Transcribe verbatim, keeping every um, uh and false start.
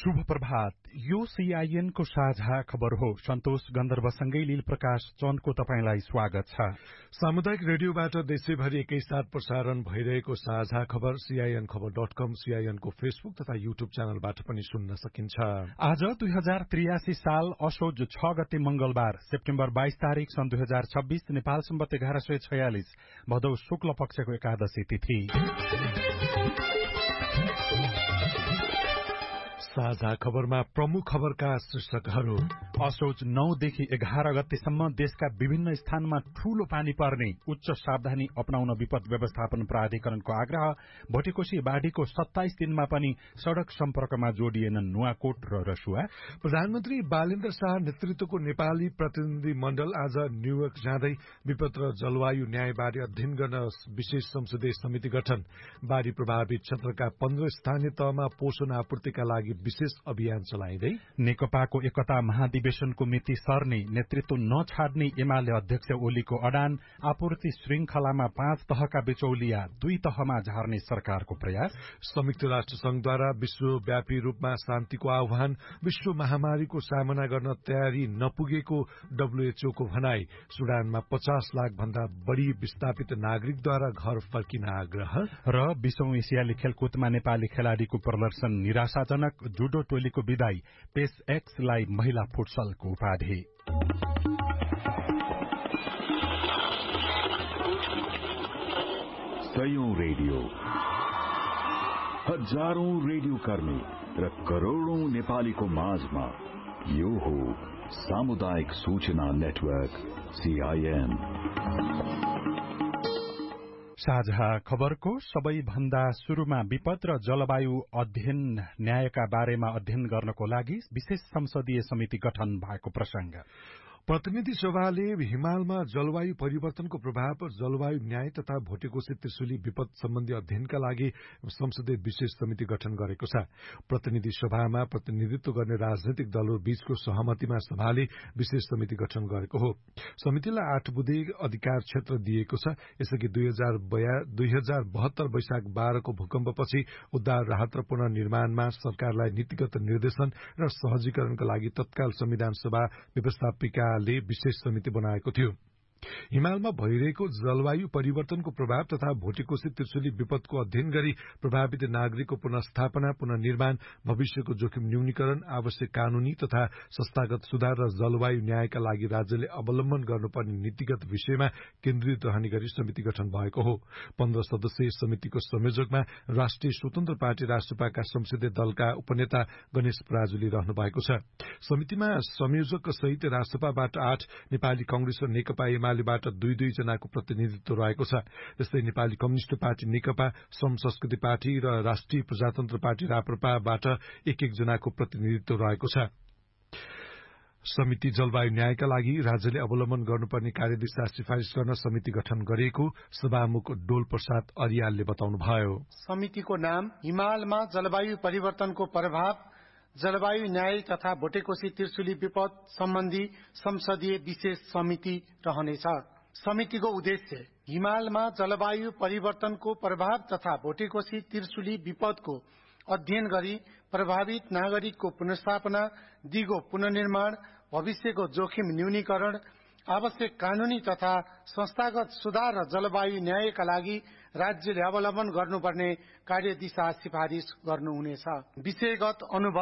शुभ प्रभात। यो सीआईएन को साझा खबर हो। सन्तोष गन्धर्वसँगै लील प्रकाश चन्दको तपाईंलाई स्वागत छ। सामुदायिक रेडियोबाट देशैभरि एकैसाथ प्रसारण भइरहेको साझा खबर सीआईएन खबर डट कम, सीआईएन को फेसबुक तथा यूट्यूब च्यानलबाट पनि सुन्न सकिन्छ। आज दुई हजार त्रियासी साल असोज छ गते मंगलबार सेप्टेम्बर बाइस तारीक सन् दुई हजार छब्बीस, नेपाल सम्बत एघार सय छयालिस भदौ शुक्ल पक्षको एकादशी तिथि। साझा खबरमा प्रमुख खबरका शीर्षकहरू। असोज नौदेखि एघार गतेसम्म देशका विभिन्न स्थानमा ठूलो पानी पर्ने, उच्च सावधानी अपनाउन विपद व्यवस्थापन प्राधिकरणको आग्रह। भोटेकोशी बाढ़ीको सत्ताइस दिनमा पनि सड़क सम्पर्कमा जोडिएनन् नुवाकोट र रसुवा। प्रधानमन्त्री बालेन्द्र शाह नेतृत्वको नेपाली प्रतिनिधि मण्डल आज न्यूयोर्क जाँदै विपद र जलवायु न्यायबारे अध्ययन गर्न विशेष संसदीय समिति गठन। बाढ़ी प्रभावित क्षेत्रका पन्ध्र स्थानीय तहमा पोषण आपूर्तिका लागि विशेष अभियान चलाइँदै। नेकपाको एकता महाधिवेशनको मिति सर्ने, नेतृत्व नछाड्ने एमाले अध्यक्ष ओलीको अडान। आपूर्ति श्रृंखलामा पाँच तहका बिचौलिया, दुई तहमा झार्ने सरकारको प्रयास। संयुक्त राष्ट्र संघद्वारा विश्वव्यापी रूपमा शान्तिको आह्वान। विश्व महामारीको सामना गर्न तयारी नपुगेको डब्ल्यूएचओ को भनाई। सुडानमा पचास लाख भन्दा बढ़ी विस्थापित नागरिकद्वारा घर फर्किन आग्रह। र बीसौं एसियाली खेलकुदमा नेपाली खेलाड़ीको प्रदर्शन निराशाजनक। जुडो टोलीको विदाई, पेस एक्सलाई महिला फुटसलको उपाधि। सयौं रेडियो, हजारौं रेडियो कर्मी र करोड़ौं नेपालीको माझमा यो हो सामुदायिक सूचना नेटवर्क सीआईएन। साझा खबरको सबैभन्दा शुरूमा विपद र जलवायु अध्ययन न्यायका बारेमा अध्ययन गर्नको लागि विशेष संसदीय समिति गठन भएको प्रसंग। प्रतिनिधि सभाले हिमालमा जलवायु परिवर्तनको प्रभाव, जलवायु न्याय तथा भोटेकोशी त्रिशुली विपद सम्बन्धी अध्ययनका लागि संसदीय विशेष समिति गठन गरेको छ। प्रतिनिधि सभामा प्रतिनिधित्व गर्ने राजनैतिक दलहरू बीचको सहमतिमा सभाले विशेष समिति गठन गरेको हो। समितिलाई आठ बुँदे अधिकार क्षेत्र दिएको छ। यसअघि दुई हजार दुई हजार बहत्तर वैशाख बाह्रको भूकम्पपछि उद्धार, राहत र पुनर्निर्माणमा सरकारलाई नीतिगत निर्देशन र सहजीकरणका लागि तत्काल संविधान सभा व्यवस्थापिका ले विशेष समिति बनाएको थियो। हिमालमा भइरहेको जलवायु परिवर्तनको प्रभाव तथा भोटेकोशी त्रिशुली विपदको अध्ययन गरी प्रभावित नागरिकको पुनर्स्थापना, पुनर्निर्माण, भविष्यको जोखिम न्यूनीकरण, आवश्यक कानूनी तथा संस्थागत सुधार र जलवायु न्यायका लागि राज्यले अवलम्बन गर्नुपर्ने नीतिगत विषयमा केन्द्रित रहने गरी समिति गठन भएको हो। पन्ध्र सदस्यीय समितिको संयोजकमा राष्ट्रिय स्वतन्त्र पार्टी राष्ट्रपाका संसदीय दलका उपनेता गणेश पराजुली रहनु भएको छ। समितिमा संयोजक सहित राष्ट्रपाबाट आठ, नेपाली कांग्रेस र नेकपा एमालेबाट दुई दुई जनाको प्रतिनिधित्व रहेको छ। त्यस्तै नेपाली कम्युनिष्ट पार्टी नेकपा, श्रम संस्कृति पार्टी र राष्ट्रिय प्रजातन्त्र पार्टी राप्रपाबाट एक एक जनाको प्रतिनिधित्व रहेको छ। समिति जलवायु न्यायका लागि राज्यले अवलम्बन गर्नुपर्ने कार्यदिशा सिफारिश गर्न समिति गठन गरेको सभामुख डोल प्रसाद अरियालले बताउनुभयो। समितिको नाम हिमालमा जलवायु परिवर्तनको प्रभाव, जलवायु न्याय तथा भोटेकोशी त्रिशुली विपद सम्बन्धी संसदीय विशेष समिति रहनेछ। समितिको उद्देश्य हिमालमा जलवायु परिवर्तनको प्रभाव तथा भोटेकोशी त्रिशुली विपदको अध्ययन गरी प्रभावित नागरिकको पुनर्स्थापना, दिगो पुनर्निर्माण, भविष्यको जोखिम न्यूनीकरण, आवश्यक कानूनी तथा संस्थागत सुधार र जलवायु न्यायका लागि राज्यले अवलम्बन गर्नुपर्ने कार्यदिशा सिफारिश गर्नुहुनेछ। विषयगत अनुभव